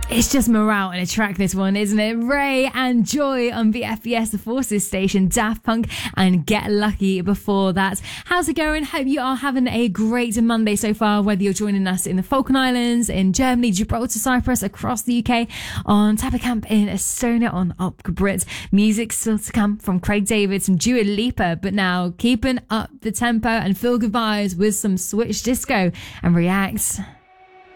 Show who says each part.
Speaker 1: It's just morale in a track, this one, isn't it? Ray and Joy on the FBS, the Forces station, Daft Punk and Get Lucky before that. How's it going? Hope you are having a great Monday so far, whether you're joining us in the Falkland Islands, in Germany, Gibraltar, Cyprus, across the UK, on Tapper Camp in Estonia, on Up Brit. Music still to come from Craig David and Dua Lipa, but now keeping up the tempo and feel good vibes with some Switch Disco and React.